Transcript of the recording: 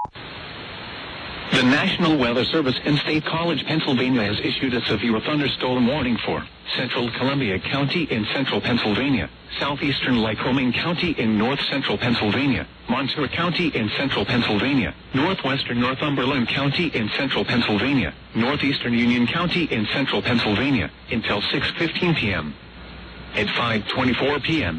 The National Weather Service in State College, Pennsylvania has issued a severe thunderstorm warning for central Columbia County in central Pennsylvania, southeastern Lycoming County in north central Pennsylvania, Montour County in central Pennsylvania, northwestern Northumberland County in central Pennsylvania, northeastern Union County in central Pennsylvania, until 6:15 p.m. At 5:24 p.m.